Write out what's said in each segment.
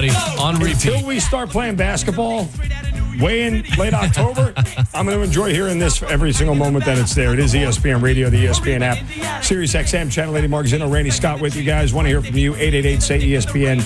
buddy. On repeat. Until we start playing basketball, way in late October, I'm going to enjoy hearing this every single moment that it's there. It is ESPN Radio, the ESPN app, Sirius XM, Channel 80. Mark Zinno, Randy Scott with you guys. Want to hear from you? 888-SAY-ESPN,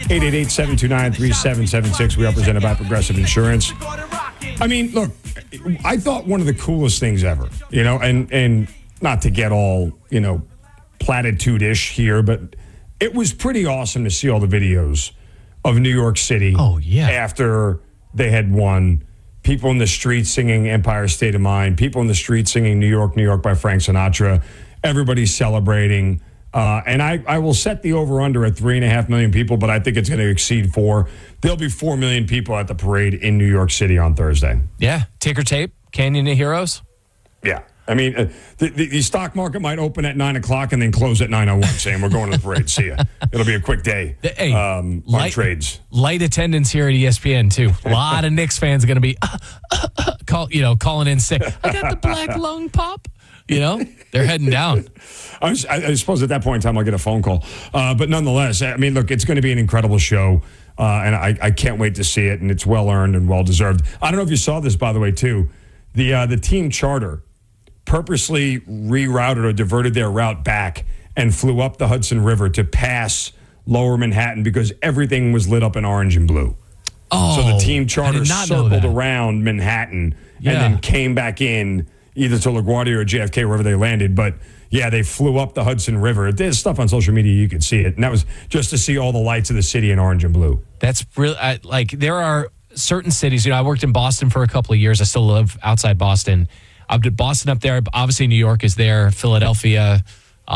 888-729-3776. We are presented by Progressive Insurance. I mean, look, I thought one of the coolest things ever, and not to get all, platitude-ish here, but it was pretty awesome to see all the videos of New York City after they had won. People in the streets singing Empire State of Mind. People in the streets singing New York, New York by Frank Sinatra. Everybody's celebrating. And I will set the over-under at 3.5 million people, but I think it's going to exceed 4. There'll be 4 million people at the parade in New York City on Thursday. Yeah. Ticker tape, Canyon of Heroes. Yeah. I mean, the stock market might open at 9 o'clock and then close at 9:01, saying we're going to the parade. See ya. It'll be a quick day on trades. Light attendance here at ESPN, too. A lot of Knicks fans are going to be calling in sick. I got the black lung pop. They're heading down. I suppose at that point in time I'll get a phone call. But nonetheless, I mean, look, it's going to be an incredible show. And I can't wait to see it. And it's well-earned and well-deserved. I don't know if you saw this, by the way, too. The team charter purposely rerouted or diverted their route back and flew up the Hudson River to pass Lower Manhattan because everything was lit up in orange and blue. Oh, so the team charter circled around Manhattan and then came back in either to LaGuardia or JFK, wherever they landed. But, yeah, they flew up the Hudson River. There's stuff on social media, you could see it. And that was just to see all the lights of the city in orange and blue. That's really, there are certain cities. I worked in Boston for a couple of years. I still live outside Boston. I've did Boston up there. Obviously, New York is there. Philadelphia,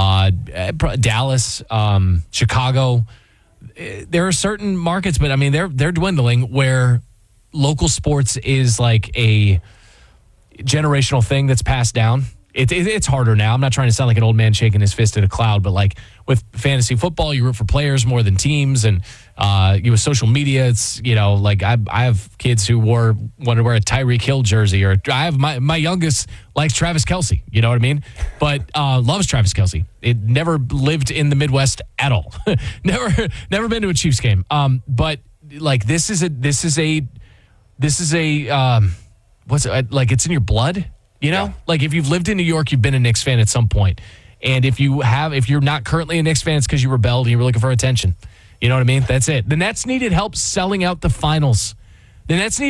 Dallas, Chicago. There are certain markets, but I mean, they're dwindling where local sports is like a generational thing that's passed down. It's harder now. I'm not trying to sound like an old man shaking his fist at a cloud, but like with fantasy football, you root for players more than teams, and with social media, it's like I have kids who want to wear a Tyreek Hill jersey, or I have my youngest likes Travis Kelce. You know what I mean? But loves Travis Kelce. It never lived in the Midwest at all. never been to a Chiefs game. But like this is a what's it, like it's in your blood. Like if you've lived in New York, you've been a Knicks fan at some point. And if you're not currently a Knicks fan, it's because you rebelled and you were looking for attention. You know what I mean? That's it. The Nets needed help selling out the finals. It's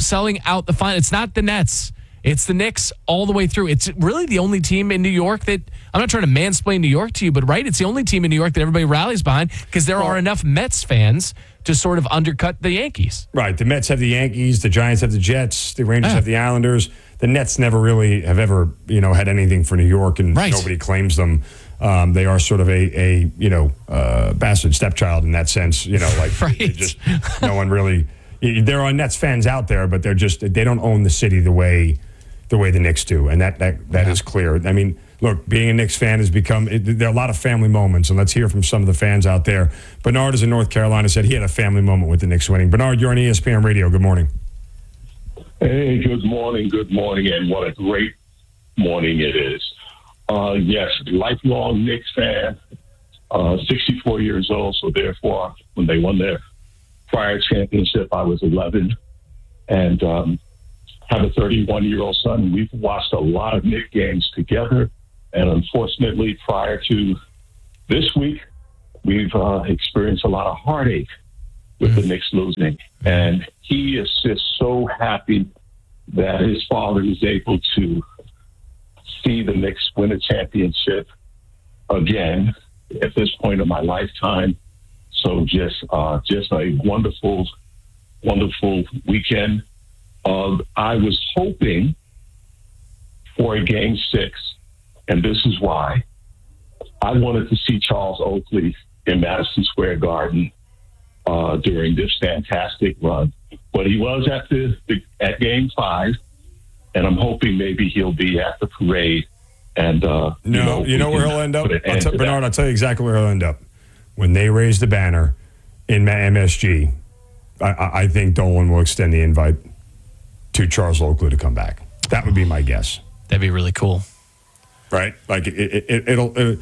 not the Nets. It's the Knicks all the way through. It's really the only team in New York that, I'm not trying to mansplain New York to you, but right, it's the only team in New York that everybody rallies behind because there are enough Mets fans to sort of undercut the Yankees. Right. The Mets have the Yankees, the Giants have the Jets, the Rangers have the Islanders. The Nets never really have ever, had anything for New York, and nobody claims them. They are sort of a bastard stepchild in that sense, just no one really. There are Nets fans out there, but they don't own the city the way the Knicks do, and that is clear. I mean, look, being a Knicks fan has become there are a lot of family moments, and let's hear from some of the fans out there. Bernard is in North Carolina, said he had a family moment with the Knicks winning. Bernard, you're on ESPN Radio. Good morning. Hey, good morning, and what a great morning it is. Yes, lifelong Knicks fan, 64 years old, so therefore, when they won their prior championship, I was 11, and have a 31-year-old son. We've watched a lot of Knicks games together, and unfortunately, prior to this week, we've experienced a lot of heartache with the Knicks losing. And he is just so happy that his father is able to see the Knicks win a championship again at this point of my lifetime. So just a wonderful, wonderful weekend. I was hoping for a Game 6, and this is why. I wanted to see Charles Oakley in Madison Square Garden during this fantastic run. But he was at Game 5, and I'm hoping maybe he'll be at the parade. And you know where he'll end up? Bernard, I'll tell you exactly where he'll end up. When they raise the banner in MSG, I think Dolan will extend the invite to Charles Oakley to come back. That would be my guess. That'd be really cool. Right? Like it'll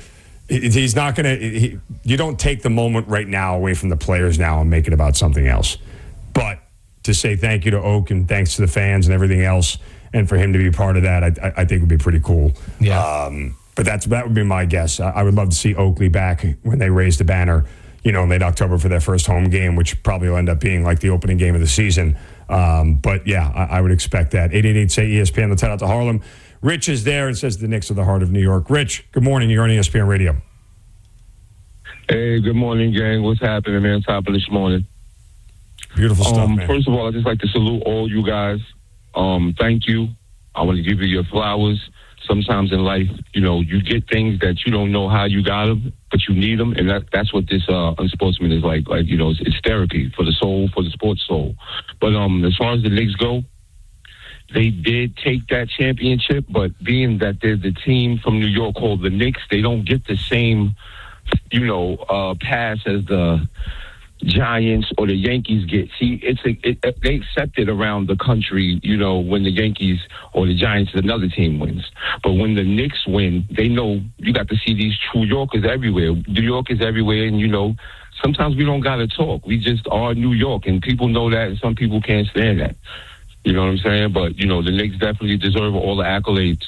He's not going to. You don't take the moment right now away from the players now and make it about something else. But to say thank you to Oak and thanks to the fans and everything else, and for him to be part of that, I think would be pretty cool. Yeah. But that would be my guess. I would love to see Oakley back when they raise the banner, in late October for their first home game, which probably will end up being like the opening game of the season. But yeah, I would expect that. 888-SAY-ESPN. Let's head out to Harlem. Rich is there and says the Knicks are the heart of New York. Rich, good morning. You're on ESPN Radio. Hey, good morning, gang. What's happening, man? Top of this morning. Beautiful stuff, man. First of all, I'd just like to salute all you guys. Thank you. I want to give you your flowers. Sometimes in life, you get things that you don't know how you got them, but you need them, and that's what this Unsportsman is like. Like, it's therapy for the soul, for the sports soul. But as far as the Knicks go, they did take that championship, but being that they're the team from New York called the Knicks, they don't get the same, pass as the Giants or the Yankees get. See, they accept it around the country, when the Yankees or the Giants, another team wins. But when the Knicks win, they know you got to see these true Yorkers everywhere. New York is everywhere, and sometimes we don't got to talk. We just are New York, and people know that, and some people can't stand that. You know what I'm saying? But, the Knicks definitely deserve all the accolades.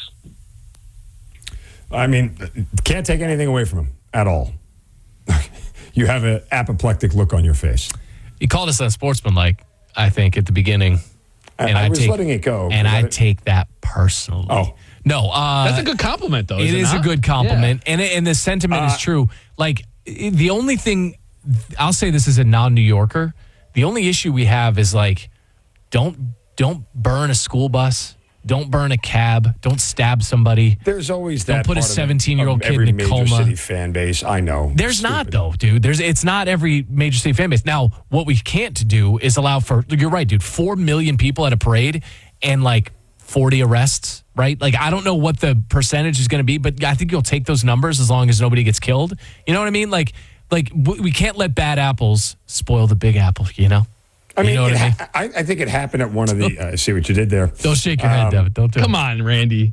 I mean, can't take anything away from him at all. You have an apoplectic look on your face. You called us unsportsmanlike, I think, at the beginning. And I was letting it go. And I take that personally. Oh. No. That's a good compliment, though. It is a good compliment. Yeah. And the sentiment is true. Like, the only thing, I'll say this as a non-New Yorker, the only issue we have is, like, don't burn a school bus. Don't burn a cab. Don't stab somebody. There's always that. Don't put a 17-year-old kid in in a coma. Every major city fan base. I know. There's not, though, dude. It's not every major city fan base. Now, what we can't do is allow for, you're right, dude, 4 million people at a parade and like 40 arrests, right? Like, I don't know what the percentage is going to be, but I think you'll take those numbers as long as nobody gets killed. You know what I mean? Like we can't let bad apples spoil the big apple, I mean, I think it happened at one of the. I see what you did there. Don't shake your head, Devin. Don't do it. Come on, Randy.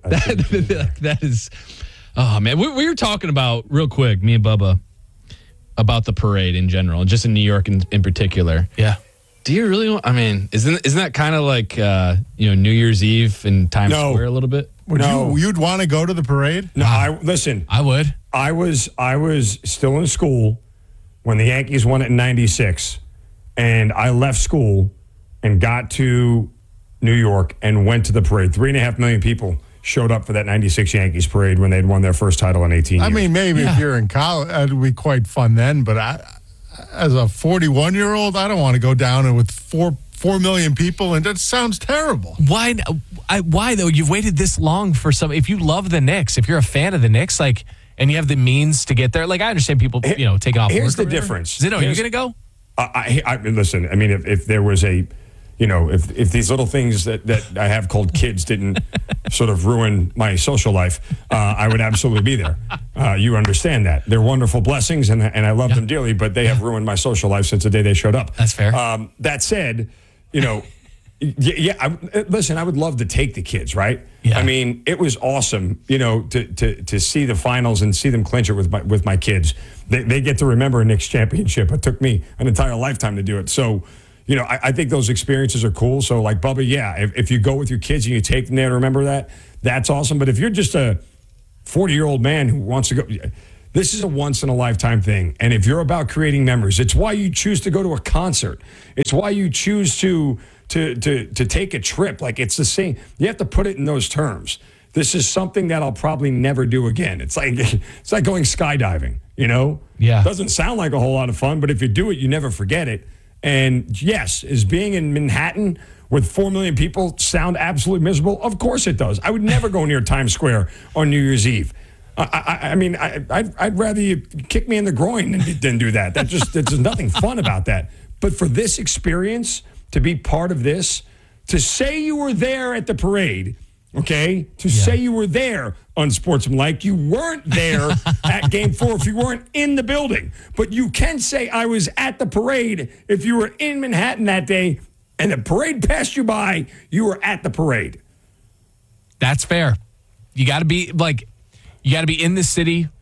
That is. Oh man, we were talking about real quick, me and Bubba, about the parade in general, just in New York in particular. Yeah. Do you really want? I mean, isn't that kind of like New Year's Eve in Times Square a little bit? You'd want to go to the parade? No, listen. I would. I was still in school when the Yankees won it in '96. And I left school and got to New York and went to the parade. 3.5 million people showed up for that '96 Yankees parade when they'd won their first title in 18 years. I mean, maybe if you're in college, it would be quite fun then. But as a 41-year-old, I don't want to go down with 4 million people, and that sounds terrible. Why though? You've waited this long for some. If you love the Knicks, if you're a fan of the Knicks, and you have the means to get there, I understand people, taking off. Here's the difference. Are you going to go? I listen. I mean, if there was a, if these little things that I have called kids didn't sort of ruin my social life, I would absolutely be there. You understand that they're wonderful blessings, and I love them dearly, but they have ruined my social life since the day they showed up. That's fair. That said, listen, I would love to take the kids, right? Yeah. I mean, it was awesome, to see the finals and see them clinch it with my kids. They get to remember a Knicks championship. It took me an entire lifetime to do it. So, I think those experiences are cool. So, like Bubba, if you go with your kids and you take them there to remember that, that's awesome. But if you're just a 40-year-old man who wants to go, this is a once-in-a-lifetime thing. And if you're about creating memories, it's why you choose to go to a concert. It's why you choose to take a trip. Like, it's the same. You have to put it in those terms. This is something that I'll probably never do again. It's like going skydiving, Yeah. Doesn't sound like a whole lot of fun, but if you do it, you never forget it. And yes, is being in Manhattan with 4 million people sound absolutely miserable? Of course it does. I would never go near Times Square on New Year's Eve. I'd rather you kick me in the groin than do that. There's nothing fun about that. But for this experience, to be part of this, to say you were there at the parade, okay? To say you were there, unsportsmanlike. You weren't there at Game 4 if you weren't in the building. But you can say I was at the parade if you were in Manhattan that day and the parade passed you by, you were at the parade. That's fair. You got to be in the city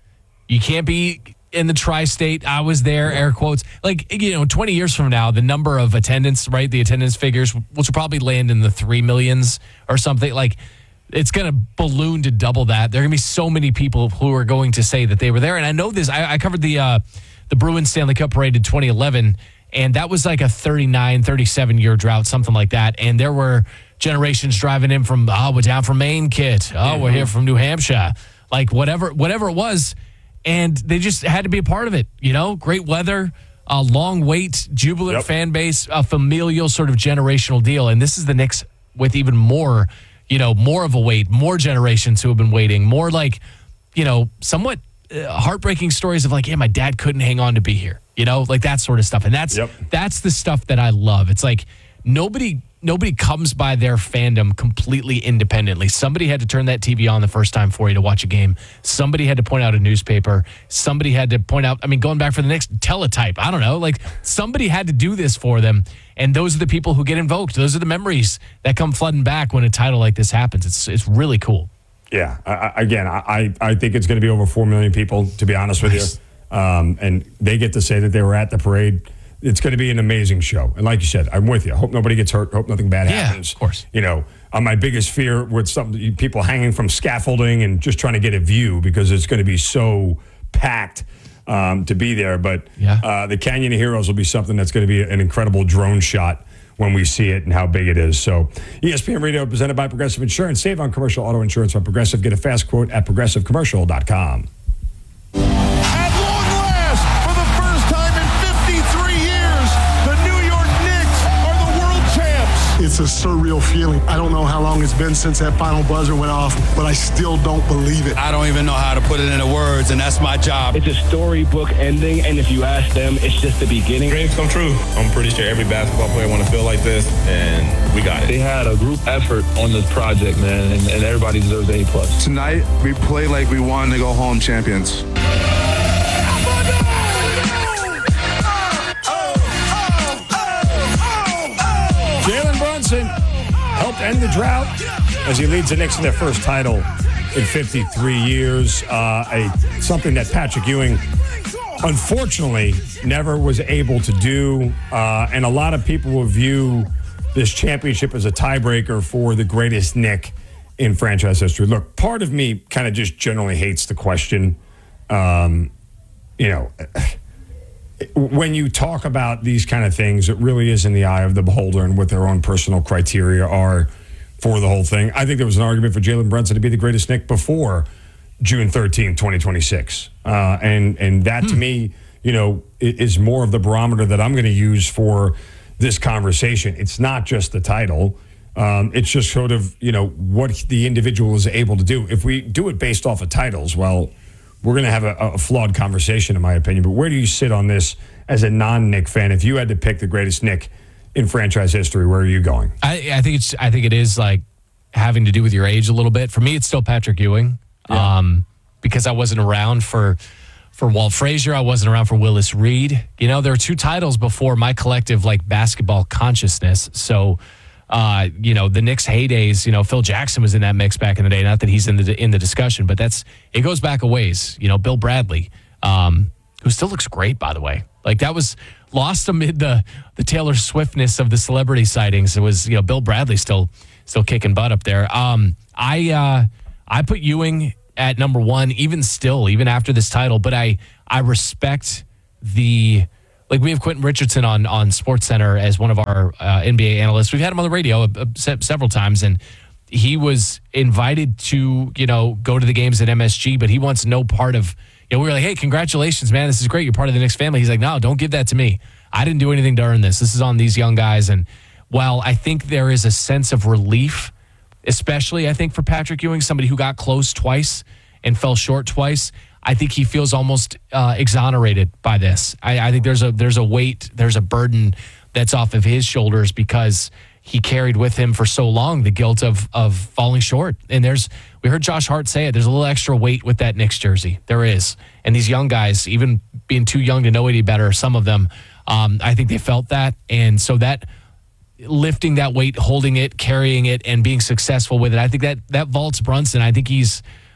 You can't be in the tri-state. I was there, air quotes. 20 years from now, the number of attendance, right? The attendance figures, which will probably land in the 3 millions or something. It's going to balloon to double that. There are going to be so many people who are going to say that they were there. And I know this. I covered the Bruins Stanley Cup Parade in 2011, and that was like a 39, 37-year drought, something like that. And there were generations driving in from, we're down from Maine, kid. We're here from New Hampshire. Whatever it was. And they just had to be a part of it. Great weather, a long wait, jubilant fan base, a familial sort of generational deal. And this is the Knicks with even more, more of a wait, more generations who have been waiting, more somewhat heartbreaking stories of my dad couldn't hang on to be here, that sort of stuff. And that's the stuff that I love. It's nobody comes by their fandom completely independently. Somebody had to turn that TV on the first time for you to watch a game. Somebody had to point out a newspaper. Somebody had to point out, going back for the next teletype. I don't know. Somebody had to do this for them. And those are the people who get invoked. Those are the memories that come flooding back when a title like this happens. It's really cool. Yeah. I think it's going to be over 4 million people, to be honest with you. And they get to say that they were at the parade. It's going to be an amazing show. And like you said, I'm with you. Hope nobody gets hurt. Hope nothing bad happens. Of course. My biggest fear with people hanging from scaffolding and just trying to get a view because it's going to be so packed to be there. But the Canyon of Heroes will be something that's going to be an incredible drone shot when we see it and how big it is. So ESPN Radio presented by Progressive Insurance. Save on commercial auto insurance from Progressive. Get a fast quote at progressivecommercial.com. It's a surreal feeling. I don't know how long it's been since that final buzzer went off, but I still don't believe it. I don't even know how to put it into words, and that's my job. It's a storybook ending, and if you ask them, it's just the beginning. Dreams come true. I'm pretty sure every basketball player want to feel like this, and we got it. They had a group effort on this project, man, and everybody deserves an A+. Tonight, we play like we wanted to go home champions. Jalen Brunson helped end the drought as he leads the Knicks in their first title in 53 years. Something that Patrick Ewing, unfortunately, never was able to do. And a lot of people will view this championship as a tiebreaker for the greatest Knick in franchise history. Look, part of me kind of just generally hates the question. When you talk about these kind of things, it really is in the eye of the beholder and what their own personal criteria are for the whole thing. I think there was an argument for Jalen Brunson to be the greatest Knick before June 13, 2026. And that to me, is more of the barometer that I'm going to use for this conversation. It's not just the title. It's just sort of, what the individual is able to do. If we do it based off of titles, well, we're going to have a flawed conversation, in my opinion. But where do you sit on this as a non-Knick fan? If you had to pick the greatest Knick in franchise history, where are you going? I think it is having to do with your age a little bit. For me, it's still Patrick Ewing, because I wasn't around for Walt Frazier. I wasn't around for Willis Reed. There are two titles before my collective basketball consciousness. So. The Knicks heydays, Phil Jackson was in that mix back in the day. Not that he's in the discussion, but it goes back a ways. Bill Bradley, who still looks great, by the way. That was lost amid the Taylor Swiftness of the celebrity sightings. It was, Bill Bradley still kicking butt up there. I put Ewing at number one, even after this title, but I respect the. We have Quentin Richardson on SportsCenter as one of our NBA analysts. We've had him on the radio several times, and he was invited to, go to the games at MSG, but he wants no part of, we were like, hey, congratulations, man. This is great. You're part of the Knicks family. He's like, no, don't give that to me. I didn't do anything to earn this. This is on these young guys. And while I think there is a sense of relief, especially I think for Patrick Ewing, somebody who got close twice and fell short twice, I think he feels almost exonerated by this. I think there's a weight, there's a burden that's off of his shoulders because he carried with him for so long the guilt of falling short. And we heard Josh Hart say it, there's a little extra weight with that Knicks jersey. There is. And these young guys, even being too young to know any better, some of them, I think they felt that. And so that lifting that weight, holding it, carrying it, and being successful with it, I think that vaults Brunson. I think he's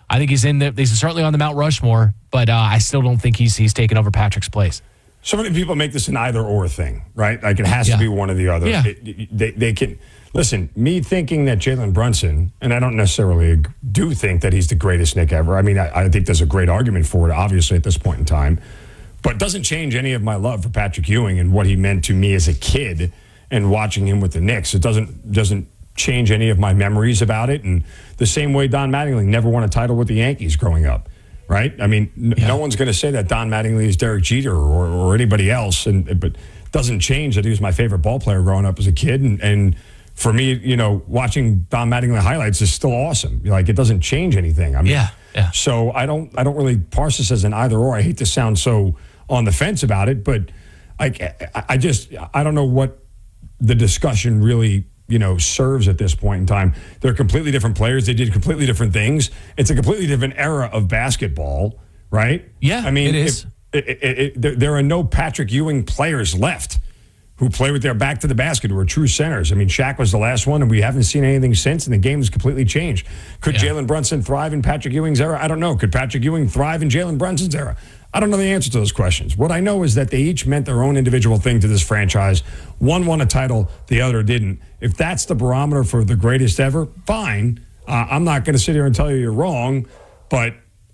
I think he's certainly on the Mount Rushmore, but I still don't think he's taken over Patrick's place. So many people make this an either-or thing, right? Like it has to be one or the other. Yeah. They can listen. Me thinking that Jalen Brunson, and I don't necessarily do think that he's the greatest Knick ever. I mean, I think there's a great argument for it, obviously, at this point in time. But it doesn't change any of my love for Patrick Ewing and what he meant to me as a kid and watching him with the Knicks. It doesn't change any of my memories about it. And the same way Don Mattingly never won a title with the Yankees growing up, right? I mean, no one's going to say that Don Mattingly is Derek Jeter or anybody else, but it doesn't change that he was my favorite ball player growing up as a kid. And for me, watching Don Mattingly highlights is still awesome. Like, it doesn't change anything. I mean, so I don't really parse this as an either or. I hate to sound so on the fence about it, but I don't know what the discussion really serves at this point in time. They're completely different players. They did completely different things. It's a completely different era of basketball, right? Yeah, I mean, it is. There are no Patrick Ewing players left who play with their back to the basket, who are true centers. I mean, Shaq was the last one, and we haven't seen anything since, and the game has completely changed. Could Jalen Brunson thrive in Patrick Ewing's era? I don't know. Could Patrick Ewing thrive in Jalen Brunson's era? I don't know the answer to those questions. What I know is that they each meant their own individual thing to this franchise. One won a title, the other didn't. If that's the barometer for the greatest ever, fine. I'm not going to sit here and tell you you're wrong, but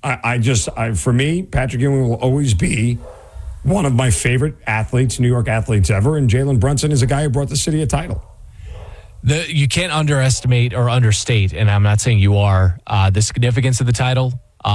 for me, Patrick Ewing will always be one of my favorite athletes, New York athletes ever, and Jalen Brunson is a guy who brought the city a title. You can't underestimate or understate, and I'm not saying you are, the significance of the title.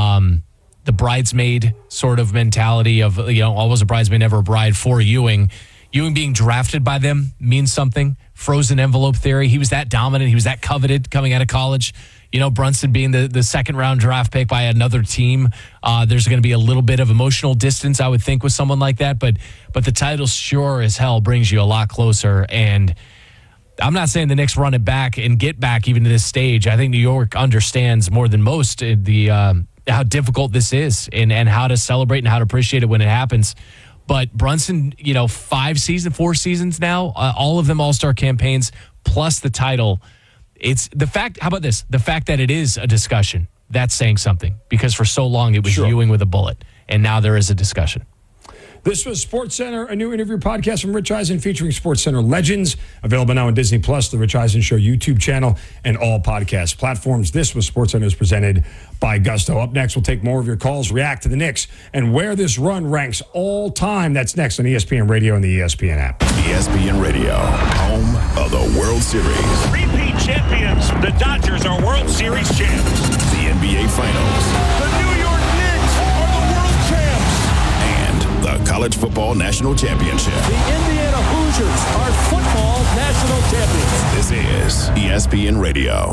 The bridesmaid sort of mentality of, always a bridesmaid, never a bride for Ewing. Ewing being drafted by them means something. Frozen envelope theory. He was that dominant. He was that coveted coming out of college. Brunson being the second round draft pick by another team. There's going to be a little bit of emotional distance, I would think, with someone like that. But the title sure as hell brings you a lot closer. And I'm not saying the Knicks run it back and get back even to this stage. I think New York understands more than most how difficult this is and how to celebrate and how to appreciate it when it happens. But Brunson, 4 seasons now, all of them all-star campaigns, plus the title. It's the fact, how about this? The fact that it is a discussion, that's saying something. Because for so long it was Ewing with a bullet, and now there is a discussion. This was SportsCenter, a new interview podcast from Rich Eisen featuring SportsCenter legends. Available now on Disney+, the Rich Eisen Show YouTube channel, and all podcast platforms. This was SportsCenter is presented by Gusto. Up next, we'll take more of your calls, react to the Knicks, and where this run ranks all time. That's next on ESPN Radio and the ESPN app. ESPN Radio, home of the World Series. Repeat champions. The Dodgers are World Series champs. The NBA Finals. The New York Knicks are the world champs. And the College Football National Championship. The Indiana Hoosiers are football national champions. This is ESPN Radio.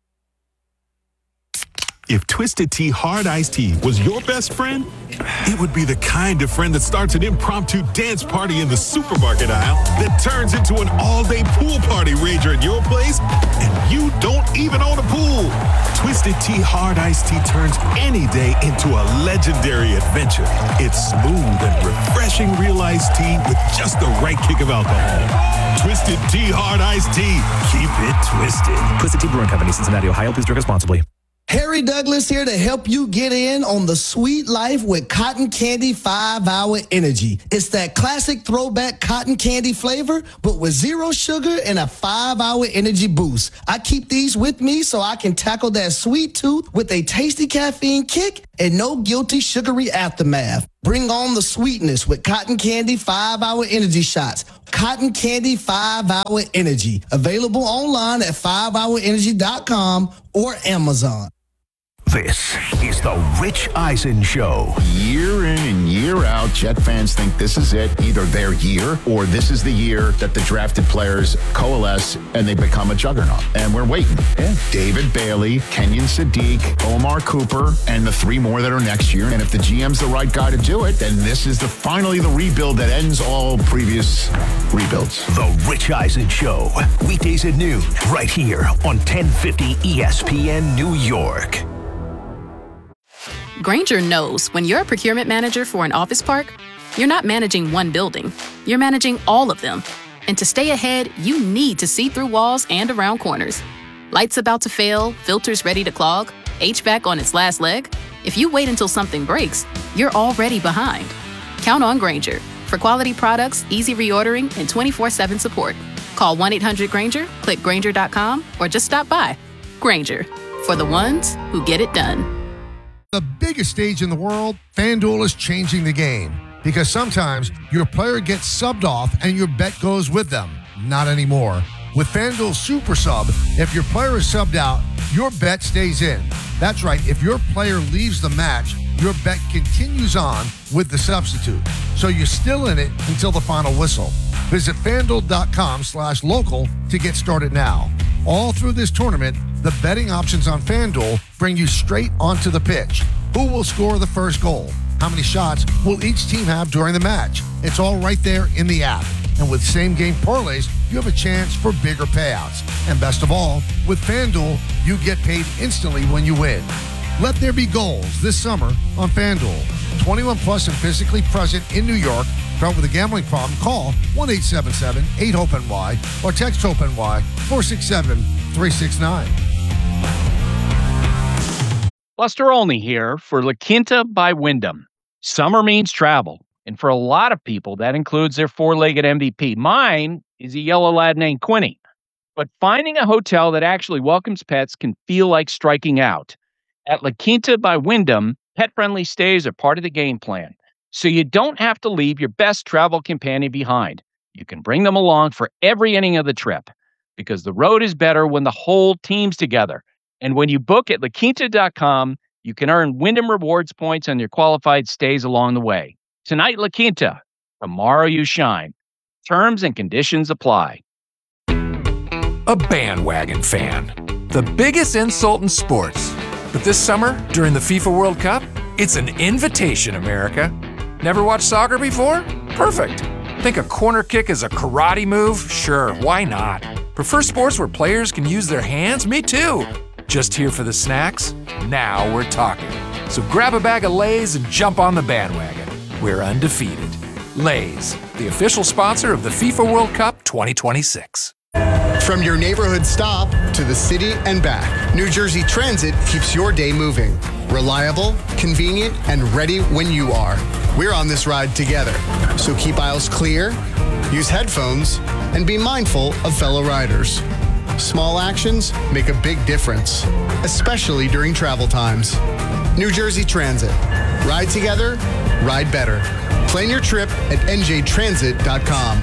If Twisted Tea Hard Iced Tea was your best friend, it would be the kind of friend that starts an impromptu dance party in the supermarket aisle that turns into an all-day pool party rager at your place, and you don't even own a pool. Twisted Tea Hard Iced Tea turns any day into a legendary adventure. It's smooth and refreshing real iced tea with just the right kick of alcohol. Twisted Tea Hard Iced Tea. Keep it twisted. Twisted Tea Brewing Company, Cincinnati, Ohio. Please drink responsibly. Harry Douglas here to help you get in on the sweet life with Cotton Candy 5-Hour Energy. It's that classic throwback cotton candy flavor, but with zero sugar and a 5-hour energy boost. I keep these with me so I can tackle that sweet tooth with a tasty caffeine kick and no guilty sugary aftermath. Bring on the sweetness with Cotton Candy 5-Hour Energy Shots. Cotton Candy 5-Hour Energy. Available online at 5hourenergy.com or Amazon. This is the Rich Eisen Show. Year in and year out, Jet fans think this is it, either their year or this is the year that the drafted players coalesce and they become a juggernaut. And we're waiting. Yeah. David Bailey, Kenyon Sadiq, Omar Cooper, and the 3 more that are next year. And if the GM's the right guy to do it, then this is finally the rebuild that ends all previous rebuilds. The Rich Eisen Show. Weekdays at noon, right here on 1050 ESPN New York. Grainger knows when you're a procurement manager for an office park, you're not managing one building, you're managing all of them. And to stay ahead, you need to see through walls and around corners. Lights about to fail, filters ready to clog? HVAC on its last leg? If you wait until something breaks, you're already behind. Count on Grainger for quality products, easy reordering, and 24/7 support. Call 1-800-GRAINGER, click Grainger.com, or just stop by. Grainger, for the ones who get it done. The biggest stage in the world, FanDuel is changing the game. Because sometimes your player gets subbed off and your bet goes with them. Not anymore. With FanDuel Super Sub, if your player is subbed out, your bet stays in. That's right, if your player leaves the match, your bet continues on with the substitute. So you're still in it until the final whistle. Visit FanDuel.com/local to get started now. All through this tournament, the betting options on FanDuel bring you straight onto the pitch. Who will score the first goal? How many shots will each team have during the match? It's all right there in the app. And with same-game parlays, you have a chance for bigger payouts. And best of all, with FanDuel, you get paid instantly when you win. Let there be goals this summer on FanDuel. 21 plus and physically present in New York. Caught with a gambling problem? Call 1-877-8-HOPE-NY or text HOPE-NY 467-369. Buster Olney here for La Quinta by Wyndham. Summer means travel, and for a lot of people, that includes their four-legged MVP. Mine is a yellow lad named Quinny. But finding a hotel that actually welcomes pets can feel like striking out. At La Quinta by Wyndham, pet-friendly stays are part of the game plan, so you don't have to leave your best travel companion behind. You can bring them along for every inning of the trip, because the road is better when the whole team's together. And when you book at LaQuinta.com, you can earn Wyndham Rewards points on your qualified stays along the way. Tonight, La Quinta. Tomorrow, you shine. Terms and conditions apply. A bandwagon fan. The biggest insult in sports. But this summer, during the FIFA World Cup, it's an invitation, America. Never watched soccer before? Perfect. Think a corner kick is a karate move? Sure, why not? Prefer sports where players can use their hands? Me too. Just here for the snacks? Now we're talking. So grab a bag of Lay's and jump on the bandwagon. We're undefeated. Lay's, the official sponsor of the FIFA World Cup 2026. From your neighborhood stop to the city and back, New Jersey Transit keeps your day moving. Reliable, convenient, and ready when you are. We're on this ride together. So keep aisles clear, use headphones, and be mindful of fellow riders. Small actions make a big difference, especially during travel times. New Jersey Transit. Ride together, ride better. Plan your trip at njtransit.com.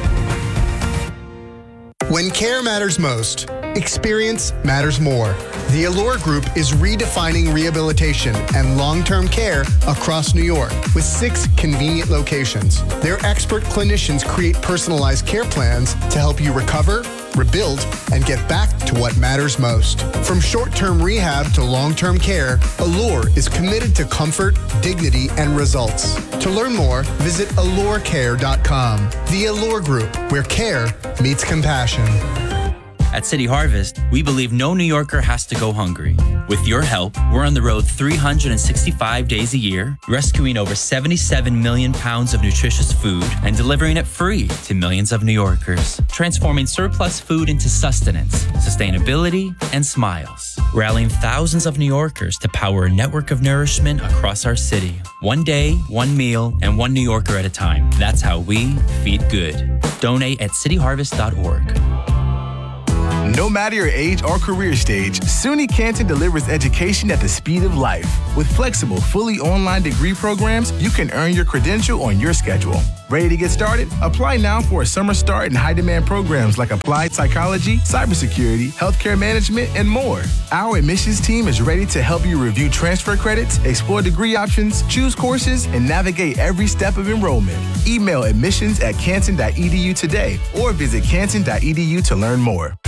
When care matters most, experience matters more. The Allure Group is redefining rehabilitation and long-term care across New York with 6 convenient locations. Their expert clinicians create personalized care plans to help you recover, rebuild, and get back to what matters most. From short-term rehab to long-term care, Allure is committed to comfort, dignity, and results. To learn more, visit allurecare.com. The Allure Group, where care meets compassion. At City Harvest, we believe no New Yorker has to go hungry. With your help, we're on the road 365 days a year, rescuing over 77 million pounds of nutritious food and delivering it free to millions of New Yorkers, transforming surplus food into sustenance, sustainability, and smiles. Rallying thousands of New Yorkers to power a network of nourishment across our city. One day, one meal, and one New Yorker at a time. That's how we feed good. Donate at cityharvest.org. No matter your age or career stage, SUNY Canton delivers education at the speed of life. With flexible, fully online degree programs, you can earn your credential on your schedule. Ready to get started? Apply now for a summer start in high-demand programs like applied psychology, cybersecurity, healthcare management, and more. Our admissions team is ready to help you review transfer credits, explore degree options, choose courses, and navigate every step of enrollment. Email admissions@canton.edu today or visit canton.edu to learn more.